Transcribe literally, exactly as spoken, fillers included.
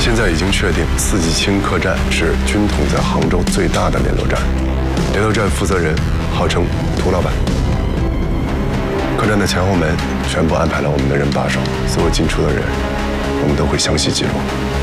现在已经确定，四季青客栈是军统在杭州最大的联络站，联络站负责人号称涂老板。客栈的前后门全部安排了我们的人把守，所有进出的人，我们都会详细记录。